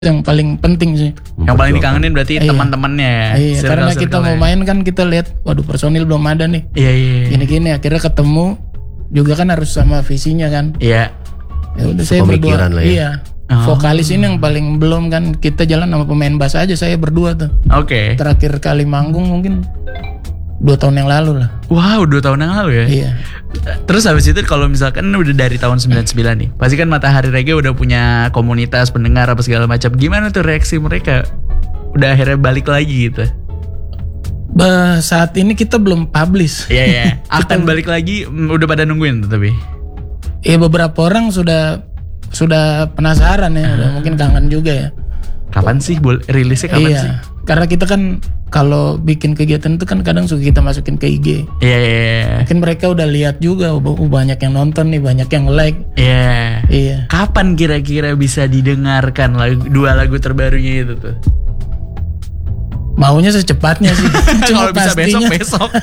yang paling penting sih. Yang paling dikangenin berarti teman-temannya. Iya, karena kita mau main kan kita lihat, waduh personil belum ada nih. Iya. Gini-gini akhirnya ketemu juga kan harus sama visinya kan. Iya. Ya udah saya berdua. Lah ya. Iya. Vokalis ini yang paling belum kan, kita jalan sama pemain bass aja saya berdua tuh. Oke. Terakhir kali manggung mungkin 2 tahun yang lalu lah. Wow, 2 tahun yang lalu ya? Iya. Terus habis itu kalau misalkan udah dari tahun 99 nih, pasti kan Matahari Reggae udah punya komunitas pendengar apa segala macam. Gimana tuh reaksi mereka? Udah akhirnya balik lagi gitu? Saat ini kita belum publish. Iya. Akan balik lagi, udah pada nungguin tuh tapi? Iya, beberapa orang sudah penasaran ya, udah mungkin kangen juga ya. Kapan sih rilisnya kapan sih? Karena kita kan kalau bikin kegiatan itu kan kadang suka kita masukin ke IG. Iya. Mungkin mereka udah lihat juga, banyak yang nonton nih, banyak yang like. Iya. Kapan kira-kira bisa didengarkan dua lagu terbarunya itu tuh? Maunya secepatnya sih. Kalau bisa besok.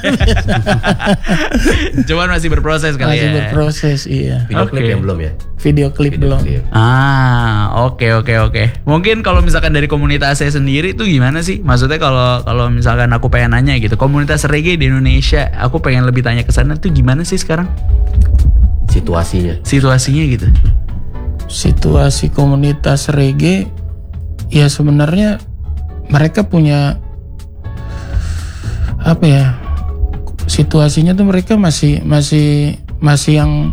Cuman masih berproses kali masih ya. Masih berproses, iya. Video klip yang belum ya? Video klip belum. Oke. Mungkin kalau misalkan dari komunitas saya sendiri tuh gimana sih? Maksudnya kalau misalkan aku pengen nanya gitu, komunitas reggae di Indonesia, aku pengen lebih tanya ke sana tuh gimana sih sekarang? Situasinya gitu. Situasi komunitas reggae ya sebenarnya mereka punya apa ya? Situasinya tuh mereka masih yang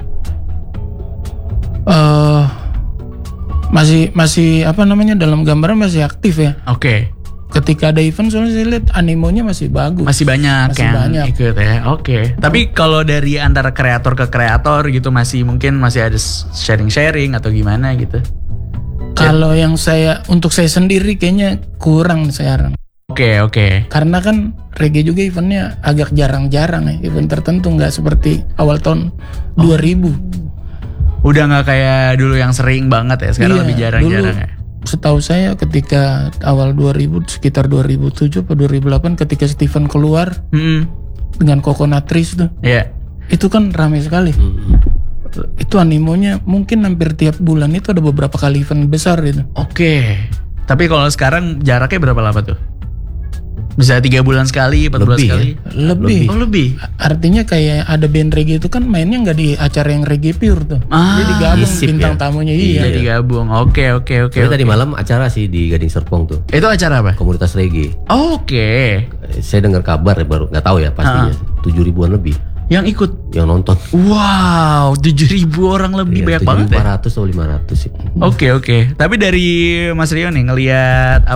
masih apa namanya, dalam gambaran masih aktif ya. Oke. Ketika ada event soalnya saya lihat animonya masih bagus. Masih banyak ikut ya. Oke. Tapi kalau dari antara kreator ke kreator gitu masih ada sharing atau gimana gitu? Kalau yang untuk saya sendiri kayaknya kurang sekarang. Oke. Karena kan reggae juga eventnya agak jarang-jarang ya. Event tertentu, nggak seperti awal tahun 2000. Udah nggak kayak dulu yang sering banget ya. Sekarang lebih jarang-jarang ya. Setahu saya ketika awal 2000, sekitar 2007 atau 2008 ketika Steven keluar dengan Coconut Trees tuh. Iya. Itu kan ramai sekali. Itu animonya mungkin hampir tiap bulan itu ada beberapa kali event besar itu. Oke. Tapi kalau sekarang jaraknya berapa lama tuh? Bisa 3 bulan sekali, 4 bulan sekali? Ya? Lebih. Oh lebih? Artinya kayak ada band reggae itu kan mainnya nggak di acara yang reggae pure tuh. Jadi digabung bintang tamunya. Iya. Jadi gabung. Oke. Tadi malam acara sih di Gading Serpong tuh. Itu acara apa? Komunitas reggae. Oke. Saya dengar kabar baru, nggak tahu ya pastinya. 7 ribuan lebih. Yang ikut? Yang nonton. Wow, 7.000 orang lebih, banyak banget ya? 400 atau 500 sih. Oke. Tapi dari Mas Rio nih ngelihat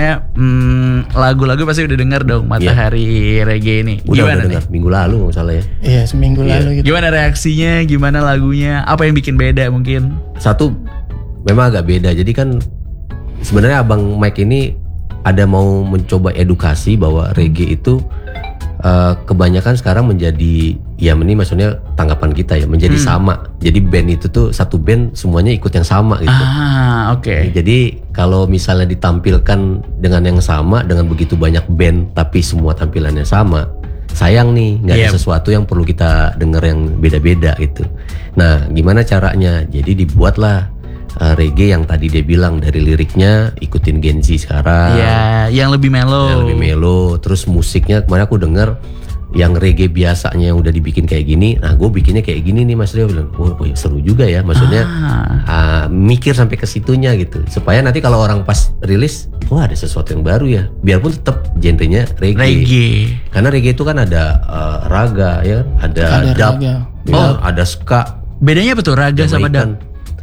lagu-lagu pasti udah denger dong Matahari Reggae ini. Udah denger minggu lalu nggak salah ya. Iya, seminggu lalu gitu. Gimana reaksinya? Gimana lagunya? Apa yang bikin beda mungkin? Satu, memang agak beda. Jadi kan sebenarnya Abang Mike ini ada mau mencoba edukasi bahwa reggae itu kebanyakan sekarang menjadi, ya ini maksudnya tanggapan kita ya, menjadi sama. Jadi band itu tuh satu band semuanya ikut yang sama gitu. Oke. Jadi kalau misalnya ditampilkan dengan yang sama, dengan begitu banyak band tapi semua tampilannya sama, sayang nih, nggak ada sesuatu yang perlu kita denger yang beda-beda gitu. Nah, gimana caranya? Jadi dibuatlah reggae yang tadi dia bilang, dari liriknya ikutin Gen Z sekarang. Iya, yang lebih mellow. Terus musiknya kemarin aku denger yang reggae biasanya yang udah dibikin kayak gini, nah gue bikinnya kayak gini nih. Mas Rio bilang, seru juga ya. Maksudnya mikir sampai ke situnya gitu, supaya nanti kalau orang pas rilis, ada sesuatu yang baru ya. Biarpun tetap genrenya reggae. Karena reggae itu kan ada raga ya, ada dub, ada ska. Bedanya apa tuh raga sama dub?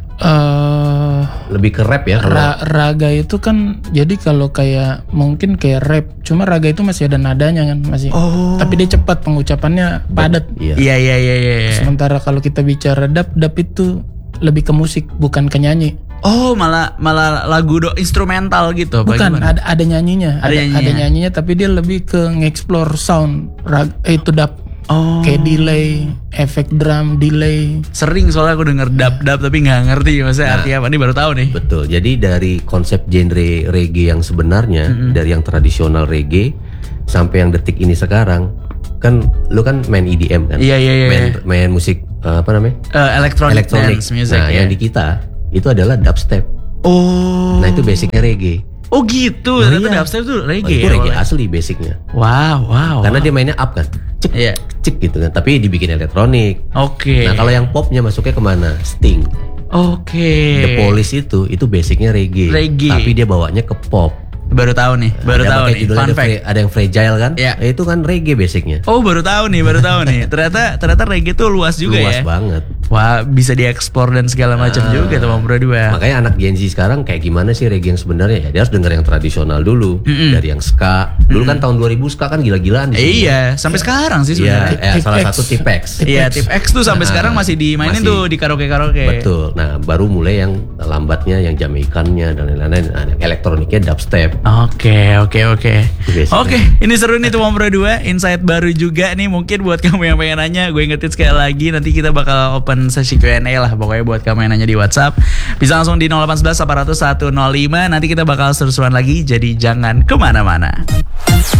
Lebih ke rap ya. Raga itu kan jadi kalau mungkin kayak rap, cuma raga itu masih ada nadanya kan, masih. Tapi dia cepat, pengucapannya padat. Iya. Sementara kalau kita bicara dub itu lebih ke musik, bukan ke nyanyi. Malah lagu instrumental gitu. Bukan, ada nyanyinya. Ada nyanyinya, tapi dia lebih ke nge-explore sound. Itu dub. Kayak delay, efek drum, delay. Sering soalnya aku denger dub tapi nggak ngerti maksudnya artinya apa. Ini baru tahu nih. Betul. Jadi dari konsep genre reggae yang sebenarnya, dari yang tradisional reggae sampai yang detik ini sekarang, kan lu kan main EDM kan? Iya. Main musik apa namanya? Electronic dance music. Nah, yang di kita itu adalah dubstep. Nah itu basicnya reggae. Oh gitu, ternyata dubstep tuh reggae. Itu reggae asli basicnya. Wow. Karena dia mainnya up kan, cek gitu kan. Tapi dibikin elektronik. Oke. Nah kalau yang popnya masuknya kemana? Sting. Oke. The Police itu basicnya reggae. Tapi dia bawanya ke pop. Baru tahu nih. Fun fact. Ada yang Fragile kan? Ya. Itu kan reggae basicnya. Oh baru tahu nih. Ternyata reggae tuh luas juga ya. Luas banget. Wah bisa dieksplor dan segala macam juga tuh Bang Bro 2. Makanya anak Gen Z sekarang kayak gimana sih reggae yang sebenarnya? Ya dia harus denger yang tradisional dulu. Dari yang ska. Dulu kan tahun 2000 ska kan gila-gilaan. Iya, sampai sekarang sih sebenarnya. Salah satu Tipex. Iya, Tipex tuh sampai sekarang masih dimainin tuh di karaoke. Betul. Nah, baru mulai yang lambatnya, yang Jamaikannya dan lain-lain. Nah, elektroniknya dubstep. Oke. Oke, ini seru nih tuh Bang Bro 2. Insight baru juga nih mungkin buat kamu yang pengen nanya. Gue ingetin sekali lagi nanti kita bakal open sesi Q&A lah pokoknya buat kamu yang nanya di WhatsApp. Bisa langsung di 018 800 105. Nanti kita bakal seru-seruan lagi. Jadi jangan kemana-mana.